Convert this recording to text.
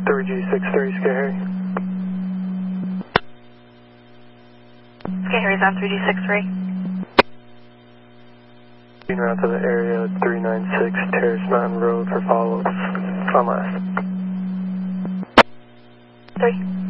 3G63, Sky Harry. Sky Harry's on 3G63. En route to the area 396 Terrace Mountain Road for follow-ups. On last. 3.